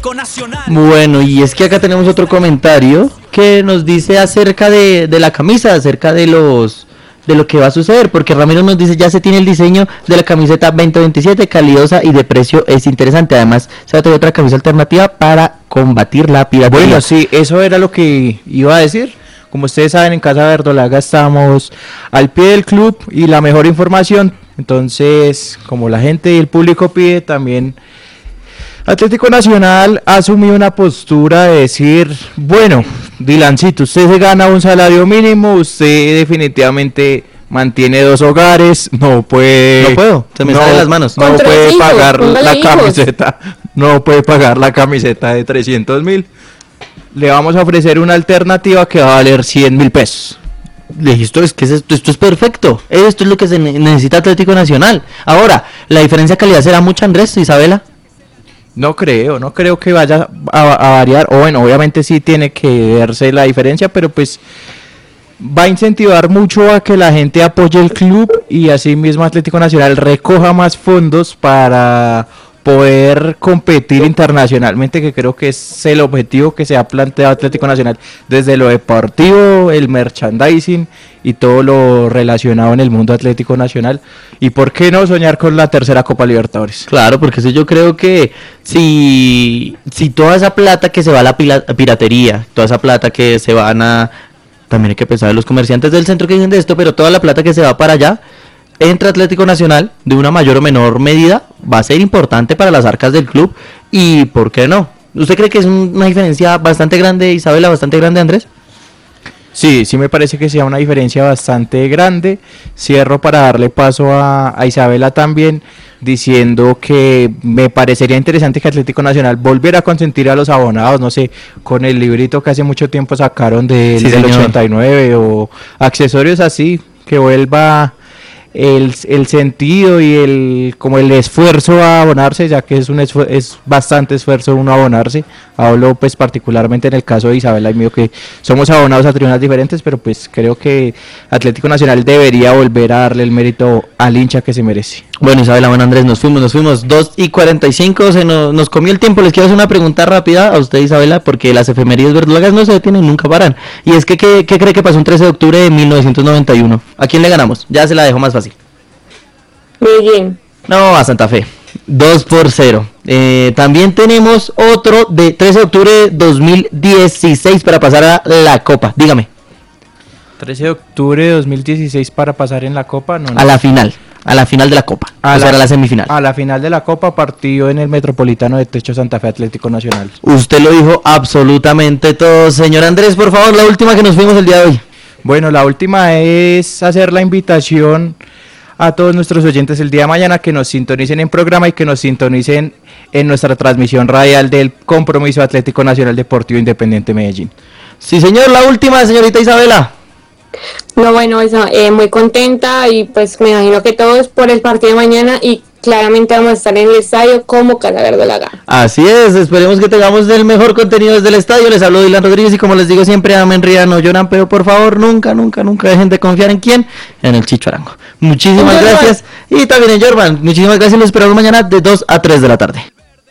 Bueno, y es que acá tenemos otro comentario que nos dice acerca de la camisa, acerca de lo que va a suceder, porque Ramiro nos dice, ya se tiene el diseño de la camiseta 2027, calidosa y de precio es interesante. Además, se va a tener otra camisa alternativa para combatir la piratería. Bueno, sí, eso era lo que iba a decir. Como ustedes saben, en Casa Verdolaga estamos al pie del club y la mejor información. Entonces, como la gente y el público pide, también Atlético Nacional ha asumido una postura de decir, bueno, Dylancito, usted se gana un salario mínimo, usted definitivamente mantiene 2 hogares, no puedo, se me sale de las manos. No puede pagar la camiseta, no puede pagar la camiseta de 300.000. Le vamos a ofrecer una alternativa que va a valer 100.000 pesos. Listo, es que esto es perfecto. Esto es lo que se necesita Atlético Nacional. Ahora, ¿la diferencia de calidad será mucha, Andrés, Isabela? No creo que vaya a variar, o bueno, obviamente sí tiene que verse la diferencia, pero pues va a incentivar mucho a que la gente apoye el club y así mismo Atlético Nacional recoja más fondos para poder competir internacionalmente, que creo que es el objetivo que se ha planteado Atlético Nacional desde lo deportivo, el merchandising y todo lo relacionado en el mundo Atlético Nacional. Y por qué no soñar con la tercera Copa Libertadores. Claro, porque yo creo que si toda esa plata que se va a la piratería, toda esa plata que se van a, también hay que pensar en los comerciantes del centro que dicen de esto, pero toda la plata que se va para allá entra Atlético Nacional de una mayor o menor medida, va a ser importante para las arcas del club. Y ¿por qué no? ¿Usted cree que es una diferencia bastante grande, Isabela, bastante grande, Andrés? Sí me parece que sea una diferencia bastante grande. Cierro para darle paso a Isabela también, diciendo que me parecería interesante que Atlético Nacional volviera a consentir a los abonados, no sé, con el librito que hace mucho tiempo sacaron del 89 o accesorios así, que vuelva el sentido y el esfuerzo a abonarse, ya que es bastante esfuerzo uno abonarse. Hablo pues particularmente en el caso de Isabela y mío, que somos abonados a tribunas diferentes, pero pues creo que Atlético Nacional debería volver a darle el mérito al hincha que se merece. Bueno, Isabela, bueno, Andrés, nos fuimos 2:45, nos comió el tiempo. Les quiero hacer una pregunta rápida a usted, Isabela, porque las efemérides verdolagas no se detienen, nunca paran. Y es que, ¿qué cree que pasó un 13 de octubre de 1991? ¿A quién le ganamos? Ya se la dejo más fácil. Medellín. No, a Santa Fe. 2-0. También tenemos otro de 13 de octubre de 2016 para pasar a la Copa. Dígame. 13 de octubre de 2016 para pasar en la Copa. No. A la final de la Copa. A la semifinal. A la final de la Copa, partido en el Metropolitano de Techo Santa Fe Atlético Nacional. Usted lo dijo absolutamente todo. Señor Andrés, por favor, la última que nos fuimos el día de hoy. Bueno, la última es hacer la invitación a todos nuestros oyentes el día de mañana que nos sintonicen en programa y que nos sintonicen en nuestra transmisión radial del Compromiso Atlético Nacional Deportivo Independiente Medellín. Sí, señor, la última, señorita Isabela. No, bueno, muy contenta y pues me imagino que todos por el partido de mañana y claramente vamos a estar en el estadio como Casa Verdolaga. Así es, esperemos que tengamos el mejor contenido desde el estadio. Les hablo Dylan Rodríguez y como les digo siempre, amen, rían, no lloran, pero por favor nunca dejen de confiar en quién, en el Chicho Arango. Muchísimas gracias. Y también en Jordan, muchísimas gracias, los esperamos mañana de 2 a 3 de la tarde.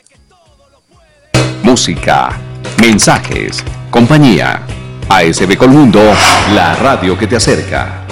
Música, mensajes, compañía. ASB Colmundo, la radio que te acerca.